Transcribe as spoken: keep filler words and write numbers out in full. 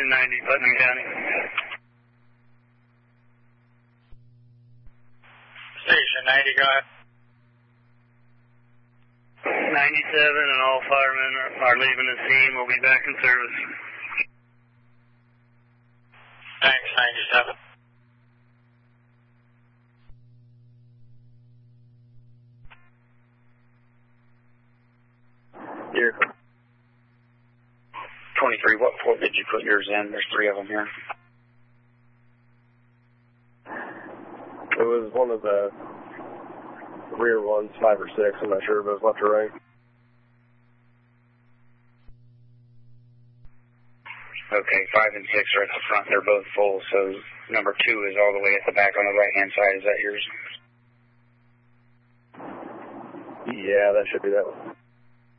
Station ninety, Putnam County. Station ninety, go ahead. ninety-seven and all firemen are, are leaving the scene. We'll be back in service. Thanks, ninety-seven. Here. twenty-three, what port did you put yours in? There's three of them here. It was one of the rear ones, five or six. I'm not sure if it was left or right. Okay, five and six are at the front. They're both full, so number two is all the way at the back on the right-hand side. Is that yours? Yeah, that should be that one.